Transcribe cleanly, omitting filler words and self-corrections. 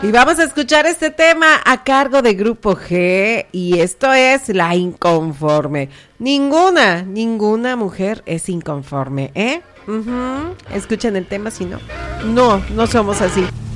Y vamos a escuchar este tema a cargo de Grupo G, y esto es La Inconforme. Ninguna mujer es inconforme, ¿eh? Escuchen el tema, si no somos así.